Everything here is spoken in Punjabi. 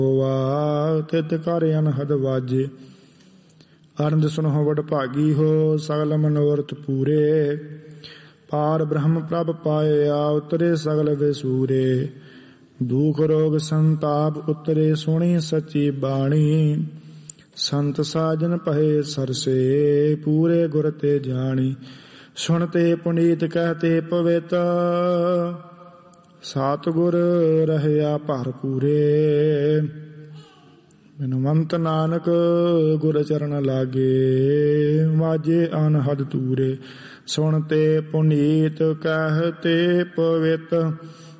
ਹੋਵਾ ਤਿਤ ਕਰ ਅਨਹਦ ਵਾਜੇ। ਅਰੰਦ ਸੁਨਹੁ ਵਡ ਭਾਗੀ ਹੋ ਸਗਲ ਮਨੋਰਥ ਪੂਰੇ। ਪਾਰ ਬ੍ਰਹਮ ਪ੍ਰਭ ਪਾਇਆ ਉਤਰੇ ਸਗਲ ਵਿਸੂਰੇ। ਦੁਖ ਰੋਗ ਸੰਤਾਪ ਉਤਰੇ ਸੁਣੀ ਸੱਚੀ ਬਾਣੀ। ਸੰਤ ਸਾਜਨ ਪਹੇ ਸਰਸੇ ਪੂਰੇ ਗੁਰ ਤੇ ਜਾਣੀ। ਸੁਣਤੇ ਪੁਨੀਤ ਕਹਤੇ ਪਵਿੱਤ ਸਤਿਗੁਰ ਰਹਿਆ ਭਰ ਪੂਰੇ। ਬਿਨਵੰਤ ਨਾਨਕ ਗੁਰ ਚਰਨ ਲਾਗੇ ਵਾਜੇ ਅਨਹਦ ਤੂਰੇ। ਸੁਣਤੇ ਪੁਨੀਤ ਕਹਤੇ ਪਵਿੱਤ